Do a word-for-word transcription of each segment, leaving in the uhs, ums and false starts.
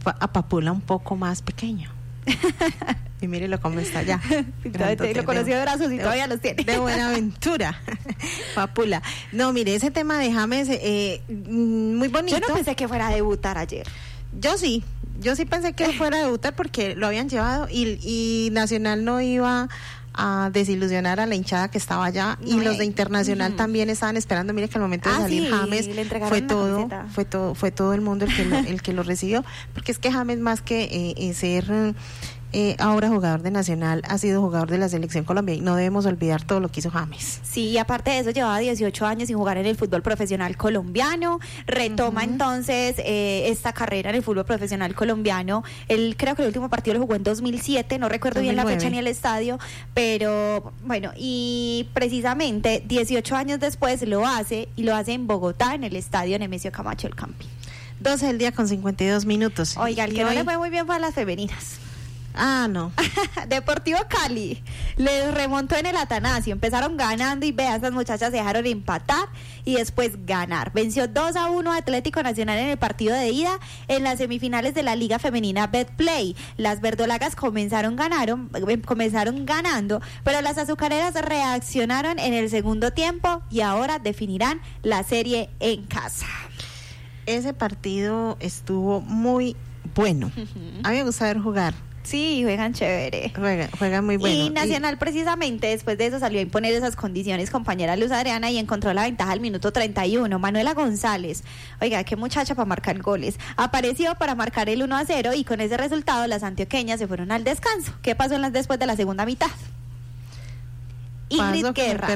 a Papula un poco más pequeño. Y mírelo cómo está ya. Lo conoció de brazos y de, todavía los tiene. De Buenaventura. Papula. No, mire, ese tema de James, eh, muy bonito. Yo no pensé que fuera a debutar ayer. Yo sí, yo sí pensé que fuera a debutar porque lo habían llevado y, y Nacional no iba a desilusionar a la hinchada que estaba allá, no, y los de Internacional uh-huh. también estaban esperando. Mire que al momento de ah, salir sí, James fue todo, camiseta. fue todo, fue todo el mundo el que lo, el que lo recibió, porque es que James, más que eh, eh, ser eh, ahora jugador de Nacional, ha sido jugador de la Selección Colombia, y no debemos olvidar todo lo que hizo James. Sí, y aparte de eso llevaba dieciocho años sin jugar en el fútbol profesional colombiano, retoma uh-huh. entonces eh, esta carrera en el fútbol profesional colombiano. Él creo que el último partido lo jugó en dos mil siete, no recuerdo dos mil nueve. Bien la fecha ni el estadio, pero bueno, y precisamente dieciocho años después lo hace, y lo hace en Bogotá, en el estadio Nemesio Camacho El Campín. doce del día con cincuenta y dos minutos. Oiga, el que no hoy... le fue muy bien fue a las femeninas. Ah, no. Deportivo Cali les remontó en el Atanasio, empezaron ganando y vea, estas muchachas se dejaron empatar y después ganar. Venció dos a uno a Atlético Nacional en el partido de ida en las semifinales de la Liga Femenina Betplay. Las verdolagas comenzaron ganaron, comenzaron ganando, pero las azucareras reaccionaron en el segundo tiempo y ahora definirán la serie en casa. Ese partido estuvo muy bueno. Uh-huh. A mí me gusta ver jugar. Sí, juegan chévere. Juegan, juegan muy bueno. Y Nacional y... precisamente después de eso salió a imponer esas condiciones, compañera Luz Adriana, y encontró la ventaja al minuto treinta y uno. Manuela González, oiga, qué muchacha para marcar goles. Apareció para marcar el uno a cero y con ese resultado las antioqueñas se fueron al descanso. ¿Qué pasó en las después de la segunda mitad? Ingrid Guerra.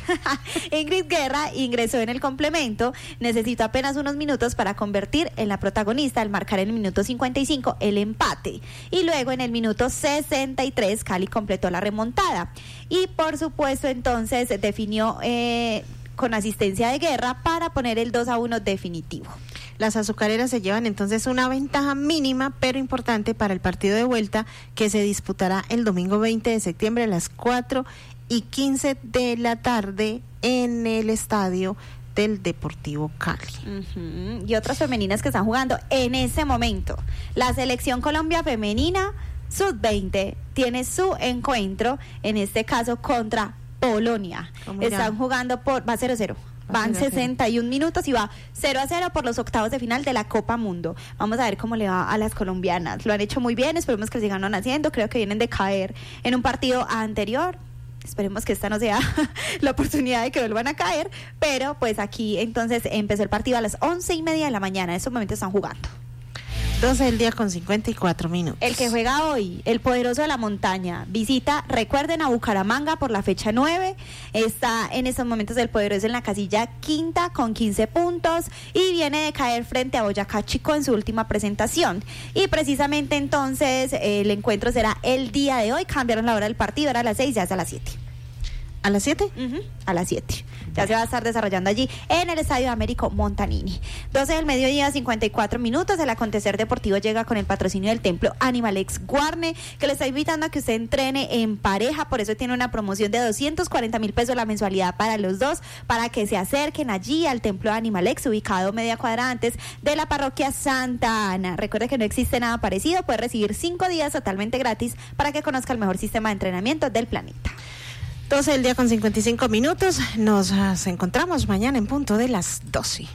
Ingrid Guerra ingresó en el complemento, necesitó apenas unos minutos para convertir en la protagonista al marcar en el minuto cincuenta y cinco el empate, y luego en el minuto sesenta y tres Cali completó la remontada y por supuesto entonces definió eh, con asistencia de Guerra para poner el dos a uno definitivo. Las azucareras se llevan entonces una ventaja mínima pero importante para el partido de vuelta que se disputará el domingo veinte de septiembre a las cuatro y quince de la tarde en el estadio del Deportivo Cali. Uh-huh. Y otras femeninas que están jugando en ese momento. La Selección Colombia Femenina sub veinte tiene su encuentro, en este caso contra Polonia. Están jugando por, va cero cero. Van sesenta y un minutos y va cero a cero por los octavos de final de la Copa Mundo. Vamos a ver cómo le va a las colombianas. Lo han hecho muy bien, esperemos que sigan haciendo. Creo que vienen de caer en un partido anterior. Esperemos que esta no sea la oportunidad de que vuelvan a caer, pero pues aquí entonces empezó el partido a las once y media de la mañana. En estos momentos están jugando. doce del día con cincuenta y cuatro minutos. El que juega hoy, el poderoso de la montaña, visita, recuerden, a Bucaramanga por la fecha nueve. Está en estos momentos el poderoso en la casilla quinta con quince puntos y viene de caer frente a Boyacá Chico en su última presentación. Y precisamente entonces eh, el encuentro será el día de hoy. Cambiaron la hora del partido, era a las seis, ya es a las siete. ¿A las siete? Uh-huh, a las siete. Ya se va a estar desarrollando allí en el Estadio Américo Montanini. doce del mediodía, cincuenta y cuatro minutos. El acontecer deportivo llega con el patrocinio del Templo Animalex Guarne, que le está invitando a que usted entrene en pareja. Por eso tiene una promoción de doscientos cuarenta mil pesos la mensualidad para los dos, para que se acerquen allí al Templo Animalex, ubicado media cuadra antes de la parroquia Santa Ana. Recuerde que no existe nada parecido. Puede recibir cinco días totalmente gratis para que conozca el mejor sistema de entrenamiento del planeta. doce del día con cincuenta y cinco minutos. Nos uh, encontramos mañana en punto de las doce.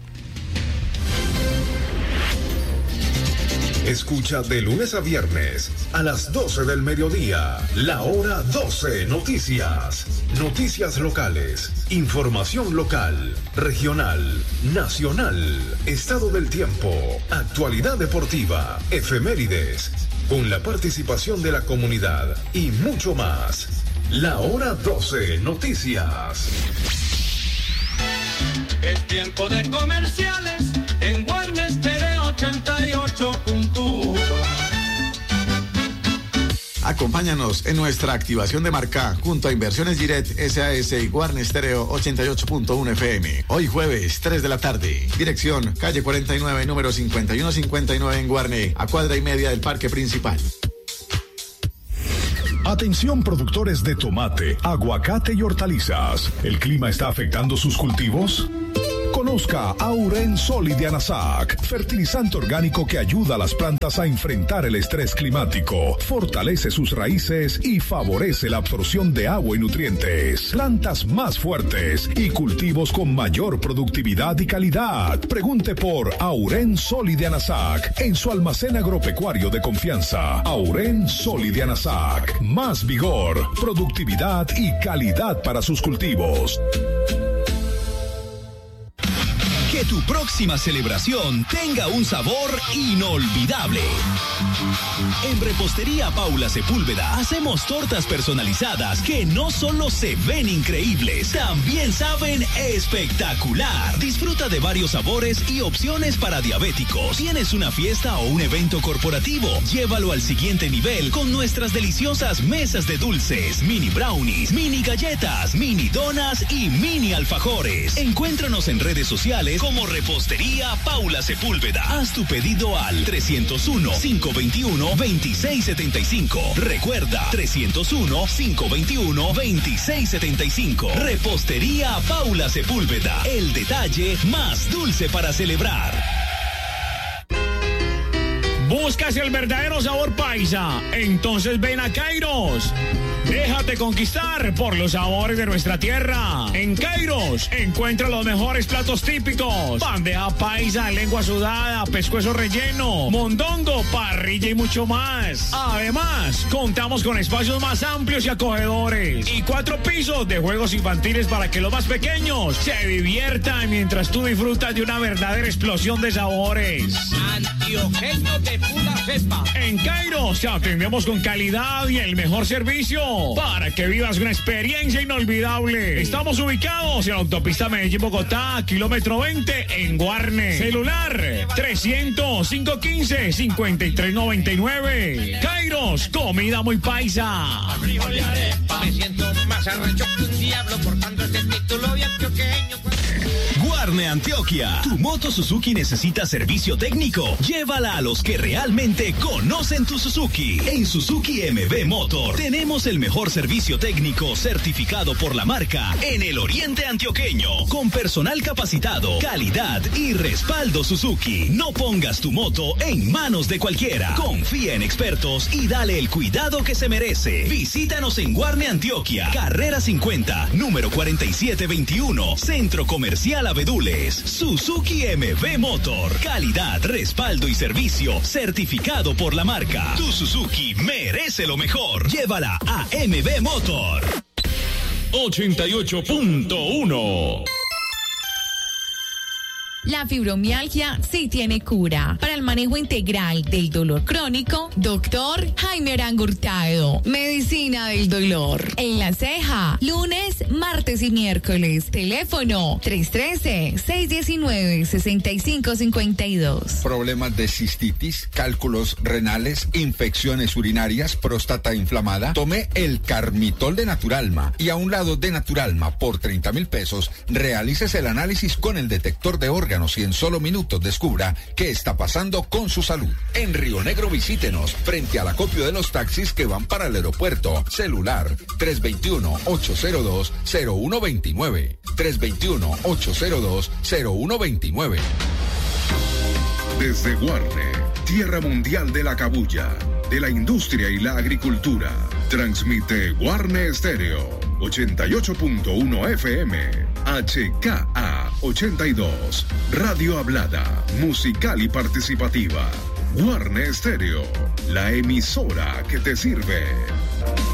Escucha de lunes a viernes a las doce del mediodía, la hora doce Noticias. Noticias locales, información local, regional, nacional, estado del tiempo, actualidad deportiva, efemérides, con la participación de la comunidad y mucho más. La hora doce Noticias. Es tiempo de comerciales en Guarne Estéreo ochenta y ocho punto uno. Acompáñanos en nuestra activación de marca junto a Inversiones Giret S A S y Guarne Estéreo ochenta y ocho punto uno F M. Hoy jueves, tres de la tarde. Dirección, calle cuarenta y nueve, número cincuenta y uno cincuenta y nueve en Guarne, a cuadra y media del parque principal. Atención, productores de tomate, aguacate y hortalizas. ¿El clima está afectando sus cultivos? Conozca Conozca Auren Solid de Anasac, fertilizante orgánico que ayuda a las plantas a enfrentar el estrés climático, fortalece sus raíces y favorece la absorción de agua y nutrientes. Plantas más fuertes y cultivos con mayor productividad y calidad. Pregunte por Auren Solid de Anasac en su almacén agropecuario de confianza. Auren Solid de Anasac. Más vigor, productividad y calidad para sus cultivos. Que tu próxima celebración tenga un sabor inolvidable. En Repostería Paula Sepúlveda hacemos tortas personalizadas que no solo se ven increíbles, también saben espectacular. Disfruta de varios sabores y opciones para diabéticos. ¿Tienes una fiesta o un evento corporativo? Llévalo al siguiente nivel con nuestras deliciosas mesas de dulces, mini brownies, mini galletas, mini donas y mini alfajores. Encuéntranos en redes sociales como Repostería Paula Sepúlveda. Haz tu pedido al trescientos uno, cinco veintiuno, veintiséis setenta y cinco. Recuerda, trescientos uno, cinco veintiuno, veintiséis setenta y cinco. Repostería Paula Sepúlveda. El detalle más dulce para celebrar. ¿Buscas el verdadero sabor paisa? Entonces ven a Kairos. Déjate conquistar por los sabores de nuestra tierra. En Kairos encuentra los mejores platos típicos: bandeja paisa, lengua sudada, pescuezo relleno, mondongo, parrilla y mucho más. Además, contamos con espacios más amplios y acogedores y cuatro pisos de juegos infantiles para que los más pequeños se diviertan mientras tú disfrutas de una verdadera explosión de sabores. Antioqueño de pura cepa. En Kairos te atendemos con calidad y el mejor servicio para que vivas una experiencia inolvidable. Estamos ubicados en la autopista Medellín-Bogotá, kilómetro veinte, en Guarne. Celular trescientos, cinco quince, cincuenta y tres noventa y nueve. Kairos, comida muy paisa. Me siento más arrecho que un diablo portando este título de antioqueño. Guarne Antioquia. Tu moto Suzuki necesita servicio técnico. Llévala a los que realmente conocen tu Suzuki. En Suzuki M V Motor tenemos el mejor servicio técnico certificado por la marca en el oriente antioqueño. Con personal capacitado, calidad y respaldo Suzuki. No pongas tu moto en manos de cualquiera. Confía en expertos y dale el cuidado que se merece. Visítanos en Guarne Antioquia, carrera cincuenta, número cuarenta y siete veintiuno, Centro Comercial Abedules. Suzuki M V Motor. Calidad, respaldo y servicio certificado por la marca. Tu Suzuki merece lo mejor. Llévala a M V Motor. ochenta y ocho punto uno. La fibromialgia sí tiene cura. Para el manejo integral del dolor crónico, doctor Jaime Arango Hurtado. Medicina del dolor. En la ceja, lunes, martes y miércoles. Teléfono tres uno tres, seis uno nueve, seis cinco cinco dos. Problemas de cistitis, cálculos renales, infecciones urinarias, próstata inflamada. Tome el Carmitol de Naturalma. Y a un lado de Naturalma, por treinta mil pesos, realices el análisis con el detector de órganos y en solo minutos descubra qué está pasando con su salud. En Río Negro visítenos frente al acopio de los taxis que van para el aeropuerto. Celular tres dos uno, ocho cero dos, cero uno dos nueve. tres dos uno, ocho cero dos, cero uno dos nueve. Desde Guarne, tierra mundial de la cabuya, de la industria y la agricultura, transmite Guarne Estéreo ochenta y ocho punto uno F M, H K A ochenta y dos, radio hablada, musical y participativa. Guarne Estéreo, la emisora que te sirve.